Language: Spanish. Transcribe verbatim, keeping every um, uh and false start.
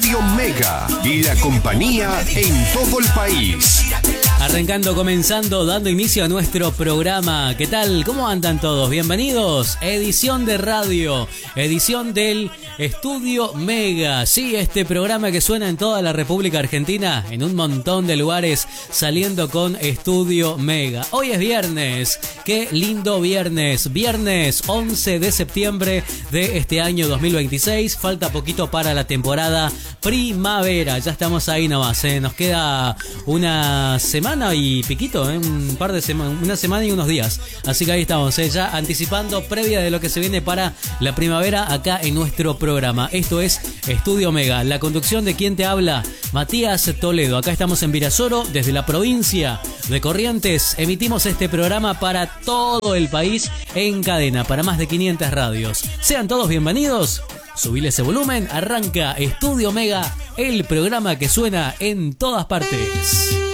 Estudio Mega y la compañía en todo el país. Arrancando, comenzando, dando inicio a nuestro programa. ¿Qué tal? ¿Cómo andan todos? Bienvenidos. Edición de radio, edición del Estudio Mega. Sí, este programa que suena en toda la República Argentina, en un montón de lugares, saliendo con Estudio Mega. Hoy es viernes. Qué lindo viernes. Viernes once de septiembre de este año dos mil veintiséis. Falta poquito para la temporada primavera. Ya estamos ahí nomás, ¿eh? Nos queda una semana y piquito, ¿eh? Un par de semanas, una semana y unos días. Así que ahí estamos, ¿eh? Ya anticipando, previa de lo que se viene para la primavera acá en nuestro programa. Esto es Estudio Mega. La conducción de quien te habla, Matías Toledo. Acá estamos en Virasoro, desde la provincia de Corrientes. Emitimos este programa para todo el país en cadena, para más de quinientas radios. Sean todos bienvenidos. Subile ese volumen. Arranca Estudio Mega, el programa que suena en todas partes.